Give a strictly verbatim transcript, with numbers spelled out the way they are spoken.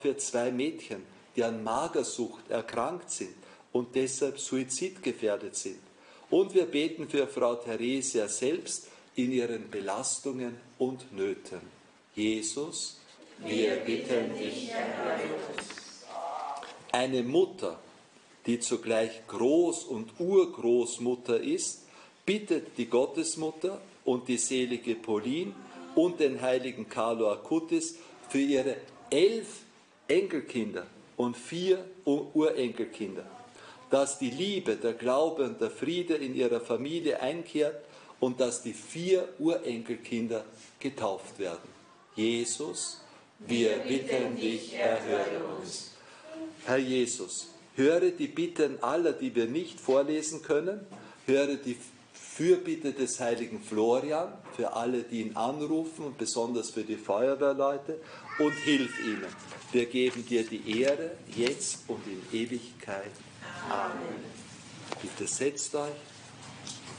für zwei Mädchen, die an Magersucht erkrankt sind und deshalb suizidgefährdet sind. Und wir beten für Frau Theresia selbst in ihren Belastungen und Nöten. Jesus, wir bitten dich, erhöre uns. Eine Mutter, die zugleich Groß- und Urgroßmutter ist, bittet die Gottesmutter und die selige Pauline und den heiligen Carlo Acutis für ihre elf Enkelkinder und vier Urenkelkinder, dass die Liebe, der Glaube und der Friede in ihrer Familie einkehrt und dass die vier Urenkelkinder getauft werden. Jesus, wir bitten dich, erhöre uns. Herr Jesus, höre die Bitten aller, die wir nicht vorlesen können, höre die Fürbitte des heiligen Florian für alle, die ihn anrufen und besonders für die Feuerwehrleute und hilf ihnen. Wir geben dir die Ehre, jetzt und in Ewigkeit. Amen. Bitte setzt euch.